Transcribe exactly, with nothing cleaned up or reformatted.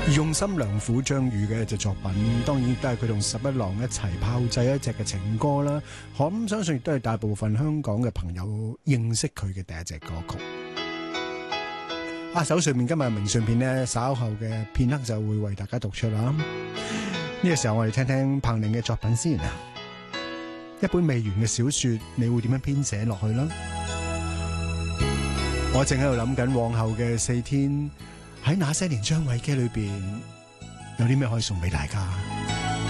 用心良苦張宇嘅一隻作品，當然亦都係佢同十一郎一齊炮製一隻嘅情歌啦。我諗相信亦都係大部分香港嘅朋友認識佢嘅第一隻歌曲。啊，手上面今日嘅明信片呢，稍後嘅片刻就會為大家讀出啦。呢個時候我哋聽聽彭羚嘅作品先啊。一本未完嘅小說，你會點樣編寫落去啦？我正喺度諗緊往後嘅四天，喺那些年張衛基裏邊有啲咩可以送俾大家。